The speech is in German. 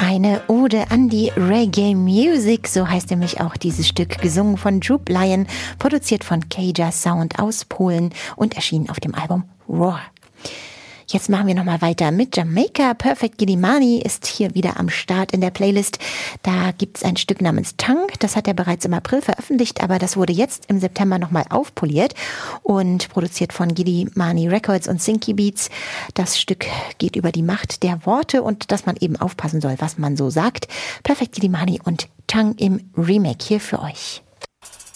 Eine Ode an die Reggae Music, so heißt nämlich auch dieses Stück, gesungen von Droop Lion, produziert von Kaja Sound aus Polen und erschienen auf dem Album Roar. Jetzt machen wir nochmal weiter mit Jamaika. Perfect Gilimani ist hier wieder am Start in der Playlist. Da gibt's ein Stück namens Tongue. Das hat er bereits im April veröffentlicht, aber das wurde jetzt im September nochmal aufpoliert und produziert von Gilimani Records und Synky Beats. Das Stück geht über die Macht der Worte und dass man eben aufpassen soll, was man so sagt. Perfect Gilimani und Tongue im Remake hier für euch.